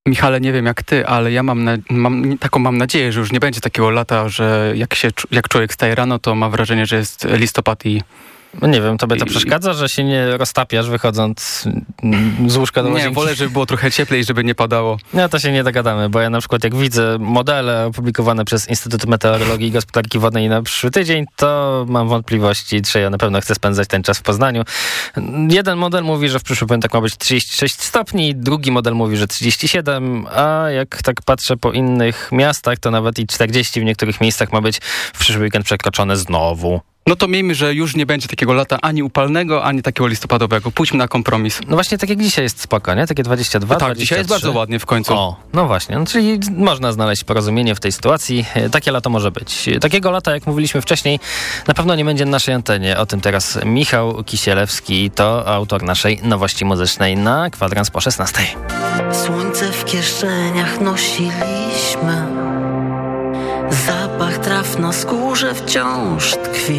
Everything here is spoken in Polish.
Michale, nie wiem jak ty, ale ja mam nadzieję, że już nie będzie takiego lata, że jak człowiek staje rano, to ma wrażenie, że jest listopad i... No nie wiem, tobie to przeszkadza, że się nie roztapiasz wychodząc z łóżka do łazienki? Nie, wolę, żeby było trochę cieplej, żeby nie padało. No to się nie dogadamy, bo ja na przykład jak widzę modele opublikowane przez Instytut Meteorologii i Gospodarki Wodnej na przyszły tydzień, to mam wątpliwości, czy ja na pewno chcę spędzać ten czas w Poznaniu. Jeden model mówi, że w przyszły piątek ma być 36 stopni, drugi model mówi, że 37, a jak tak patrzę po innych miastach, to nawet i 40 w niektórych miejscach ma być w przyszły weekend przekroczone znowu. No to miejmy, że już nie będzie takiego lata ani upalnego, ani takiego listopadowego. Pójdźmy na kompromis. No właśnie tak jak dzisiaj jest spoko, nie? Takie 22, tak, 23. dzisiaj jest bardzo ładnie w końcu. O, no właśnie. No, czyli można znaleźć porozumienie w tej sytuacji. Takie lato może być. Takiego lata, jak mówiliśmy wcześniej, na pewno nie będzie na naszej antenie. O tym teraz Michał Kisielewski, to autor naszej nowości muzycznej na kwadrans po 16. Słońce w kieszeniach nosiliśmy, zapach traw na skórze wciąż tkwi.